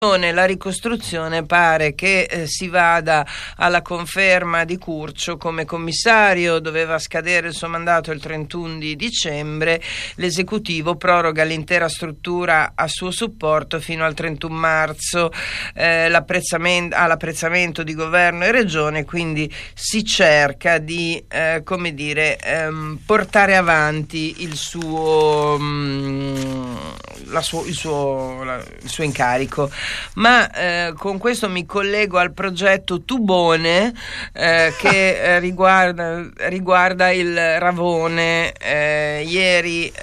La ricostruzione pare che si vada alla conferma di Curcio come commissario. Doveva scadere il suo mandato il 31 di dicembre. L'esecutivo proroga l'intera struttura a suo supporto fino al 31 marzo. L'apprezzamento di governo e regione, quindi si cerca di portare avanti il suo incarico. Ma con questo mi collego al progetto Tubone che riguarda il Ravone. Ieri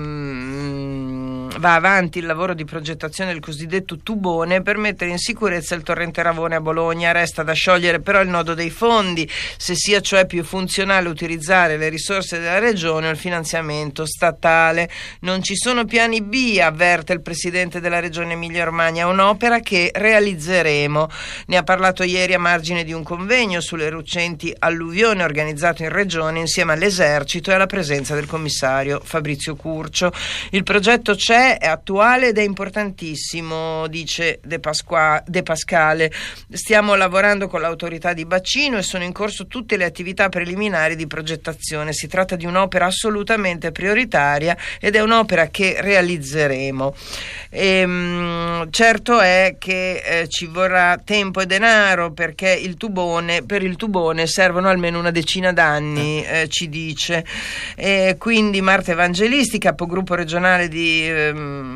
va avanti il lavoro di progettazione del cosiddetto Tubone per mettere in sicurezza il torrente Ravone a Bologna. Resta da sciogliere però il nodo dei fondi, se sia cioè più funzionale utilizzare le risorse della regione o il finanziamento statale. Non ci sono piani B, avverte il presidente della regione Emilia-Romagna, un'opera che realizzeremo. Ne ha parlato ieri a margine di un convegno sulle recenti alluvioni organizzato in regione insieme all'esercito e alla presenza del commissario Fabrizio Curcio. Il progetto c'è, è attuale ed è importantissimo, dice De Pascale. Stiamo lavorando con l'autorità di bacino e sono in corso tutte le attività preliminari di progettazione. Si tratta di un'opera assolutamente prioritaria ed è un'opera che realizzeremo. Certo è che ci vorrà tempo e denaro, perché per il Tubone servono almeno una decina d'anni, ci dice. Quindi Marta Evangelisti, capogruppo regionale di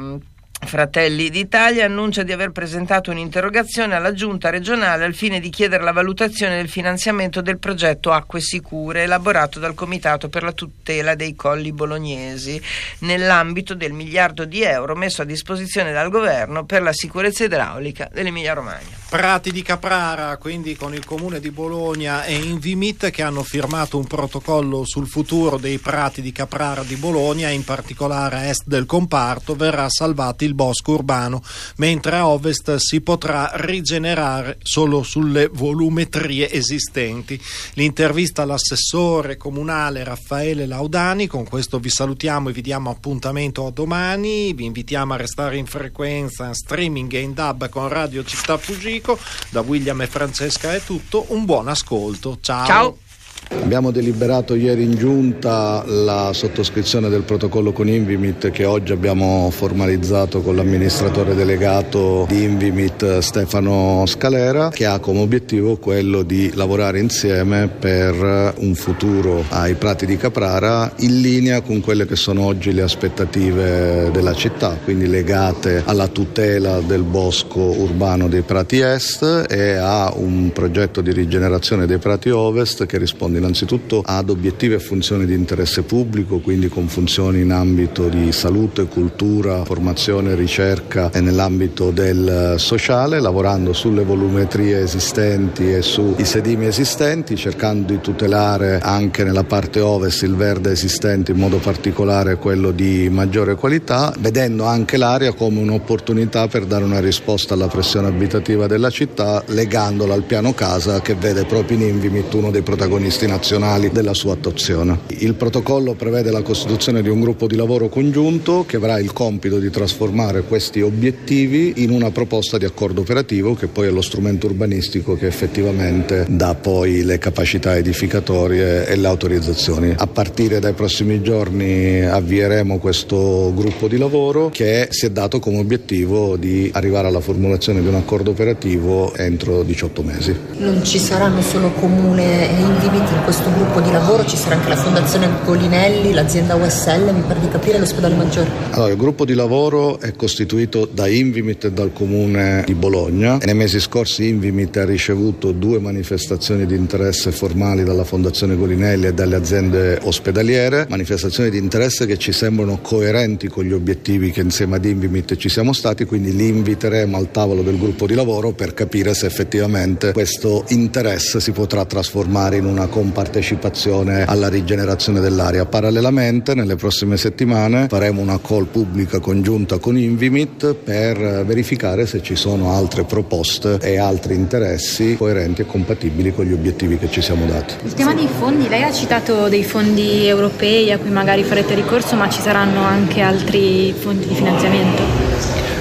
Fratelli d'Italia, annuncia di aver presentato un'interrogazione alla giunta regionale al fine di chiedere la valutazione del finanziamento del progetto Acque Sicure elaborato dal Comitato per la tutela dei colli bolognesi nell'ambito del miliardo di euro messo a disposizione dal governo per la sicurezza idraulica dell'Emilia Romagna. Prati di Caprara, quindi con il comune di Bologna e Invimit, che hanno firmato un protocollo sul futuro dei prati di Caprara di Bologna, in particolare a est del comparto verrà salvato il bosco urbano, mentre a ovest si potrà rigenerare solo sulle volumetrie esistenti. L'intervista all'assessore comunale Raffaele Laudani. Con questo vi salutiamo e vi diamo appuntamento a domani. Vi invitiamo a restare in frequenza in streaming e in DAB con Radio Città Fugico. Da William e Francesca è tutto, un buon ascolto, ciao. Abbiamo deliberato ieri in giunta la sottoscrizione del protocollo con Invimit, che oggi abbiamo formalizzato con l'amministratore delegato di Invimit Stefano Scalera, che ha come obiettivo quello di lavorare insieme per un futuro ai prati di Caprara in linea con quelle che sono oggi le aspettative della città, quindi legate alla tutela del bosco urbano dei prati est e a un progetto di rigenerazione dei prati ovest che risponde innanzitutto ad obiettivi e funzioni di interesse pubblico, quindi con funzioni in ambito di salute, cultura, formazione, ricerca e nell'ambito del sociale, lavorando sulle volumetrie esistenti e sui sedimi esistenti, cercando di tutelare anche nella parte ovest il verde esistente, in modo particolare quello di maggiore qualità, vedendo anche l'area come un'opportunità per dare una risposta alla pressione abitativa della città, legandola al piano casa che vede proprio in Invimit uno dei protagonisti nazionali della sua attuazione. Il protocollo prevede la costituzione di un gruppo di lavoro congiunto che avrà il compito di trasformare questi obiettivi in una proposta di accordo operativo, che poi è lo strumento urbanistico che effettivamente dà poi le capacità edificatorie e le autorizzazioni. A partire dai prossimi giorni avvieremo questo gruppo di lavoro che si è dato come obiettivo di arrivare alla formulazione di un accordo operativo entro 18 mesi. Non ci saranno solo Comune e Invimit in questo gruppo di lavoro, ci sarà anche la Fondazione Colinelli, l'azienda USL, mi pare di capire, l'ospedale Maggiore. Allora, il gruppo di lavoro è costituito da Invimit e dal Comune di Bologna e nei mesi scorsi Invimit ha ricevuto 2 manifestazioni di interesse formali dalla Fondazione Colinelli e dalle aziende ospedaliere, manifestazioni di interesse che ci sembrano coerenti con gli obiettivi che insieme ad Invimit ci siamo stati, quindi li inviteremo al tavolo del gruppo di lavoro per capire se effettivamente questo interesse si potrà trasformare in una compartecipazione alla rigenerazione dell'area. Parallelamente, nelle prossime settimane faremo una call pubblica congiunta con Invimit per verificare se ci sono altre proposte e altri interessi coerenti e compatibili con gli obiettivi che ci siamo dati. Il tema dei fondi, lei ha citato dei fondi europei a cui magari farete ricorso, ma ci saranno anche altri fondi di finanziamento?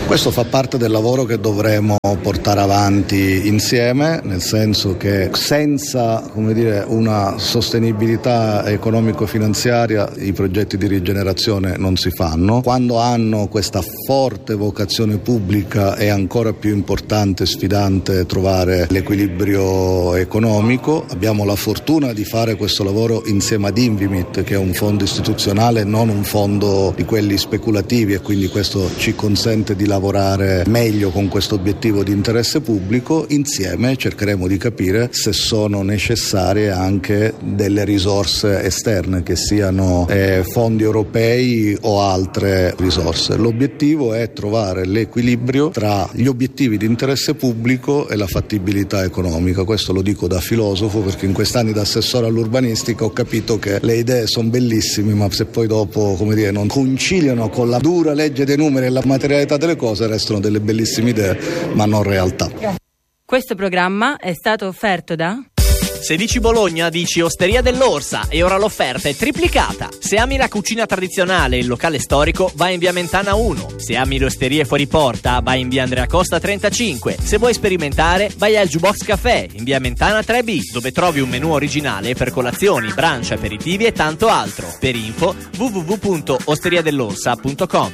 Questo fa parte del lavoro che dovremo portare avanti insieme, nel senso che senza, una sostenibilità economico-finanziaria i progetti di rigenerazione non si fanno. Quando hanno questa forte vocazione pubblica è ancora più importante e sfidante trovare l'equilibrio economico. Abbiamo la fortuna di fare questo lavoro insieme ad Invimit, che è un fondo istituzionale, non un fondo di quelli speculativi, e quindi questo ci consente di lavorare meglio con questo obiettivo di interesse pubblico. Insieme cercheremo di capire se sono necessarie anche delle risorse esterne, che siano fondi europei o altre risorse. L'obiettivo è trovare l'equilibrio tra gli obiettivi di interesse pubblico e la fattibilità economica. Questo lo dico da filosofo, perché in quest'anni da assessore all'urbanistica ho capito che le idee sono bellissime, ma se poi dopo non conciliano con la dura legge dei numeri e la materialità delle cose, restano delle bellissime idee ma non realtà. Questo programma è stato offerto da... Se dici Bologna, dici Osteria dell'Orsa, e ora l'offerta è triplicata. Se ami la cucina tradizionale e il locale storico, vai in via Mentana 1. Se ami le osterie fuori porta, vai in via Andrea Costa 35. Se vuoi sperimentare, vai al Jukebox Café in via Mentana 3B, dove trovi un menù originale per colazioni, brunch, aperitivi e tanto altro. Per info www.osteriadell'orsa.com.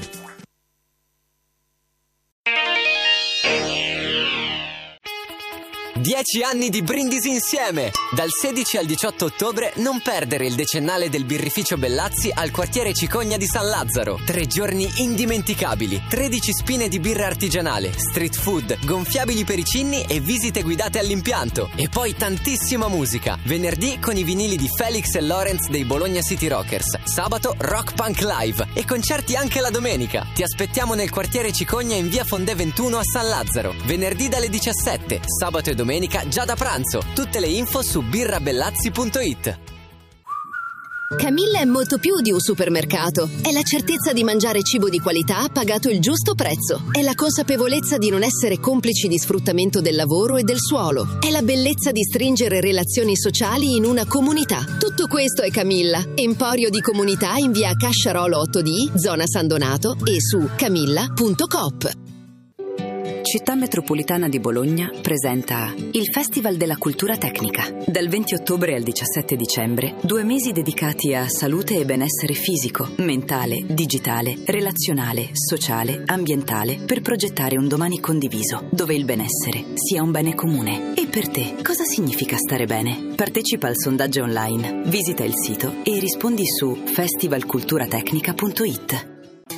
Dieci anni di brindisi insieme! Dal 16 al 18 ottobre non perdere il decennale del birrificio Bellazzi al quartiere Cicogna di San Lazzaro. 3 giorni indimenticabili, 13 spine di birra artigianale, street food, gonfiabili per i cinni e visite guidate all'impianto. E poi tantissima musica. Venerdì con i vinili di Felix e Lorenz dei Bologna City Rockers. Sabato Rock Punk Live e concerti anche la domenica. Ti aspettiamo nel quartiere Cicogna in via Fondè 21 a San Lazzaro. Venerdì dalle 17, sabato e domenica già da pranzo. Tutte le info su birrabellazzi.it. Camilla è molto più di un supermercato. È la certezza di mangiare cibo di qualità pagato il giusto prezzo. È la consapevolezza di non essere complici di sfruttamento del lavoro e del suolo. È la bellezza di stringere relazioni sociali in una comunità. Tutto questo è Camilla. Emporio di comunità in via Casciarolo 8D, zona San Donato, e su camilla.coop. Città metropolitana di Bologna presenta il Festival della Cultura Tecnica. Dal 20 ottobre al 17 dicembre, 2 mesi dedicati a salute e benessere fisico, mentale, digitale, relazionale, sociale, ambientale, per progettare un domani condiviso, dove il benessere sia un bene comune. E per te, cosa significa stare bene? Partecipa al sondaggio online, visita il sito e rispondi su festivalculturatecnica.it.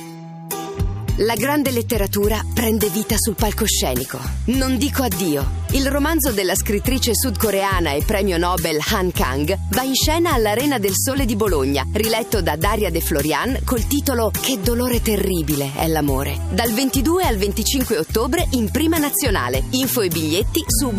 La grande letteratura prende vita sul palcoscenico. Non dico addio. Il romanzo della scrittrice sudcoreana e premio Nobel Han Kang va in scena all'Arena del Sole di Bologna, riletto da Daria De Florian col titolo Che dolore terribile è l'amore. Dal 22 al 25 ottobre in Prima Nazionale. Info e biglietti su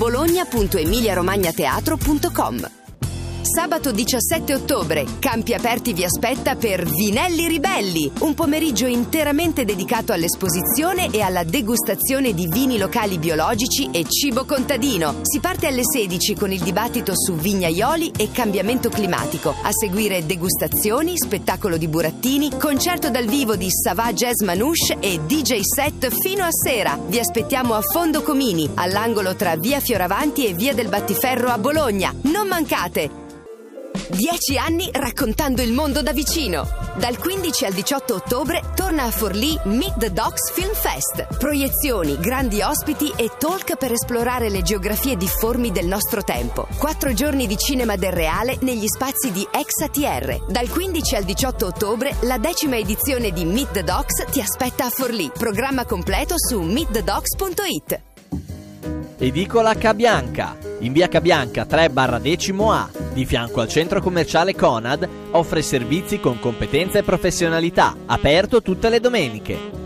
bologna.emiliaromagnateatro.com. Sabato 17 ottobre, Campi Aperti vi aspetta per Vinelli Ribelli, un pomeriggio interamente dedicato all'esposizione e alla degustazione di vini locali biologici e cibo contadino. Si parte alle 16 con il dibattito su vignaioli e cambiamento climatico. A seguire degustazioni, spettacolo di burattini, concerto dal vivo di Savà Jazz Manouche e DJ set fino a sera. Vi aspettiamo a Fondo Comini, all'angolo tra via Fioravanti e via del Battiferro a Bologna. Non mancate! 10 anni raccontando il mondo da vicino. Dal 15 al 18 ottobre torna a Forlì Meet the Docs Film Fest. Proiezioni, grandi ospiti e talk per esplorare le geografie difformi del nostro tempo. 4 giorni di cinema del reale negli spazi di Ex ATR. Dal 15 al 18 ottobre la 10ª edizione di Meet the Docs ti aspetta a Forlì. Programma completo su meetthedocs.it. Edicola Cabianca. In via Cabianca 3/10A, di fianco al centro commerciale Conad, offre servizi con competenza e professionalità, aperto tutte le domeniche.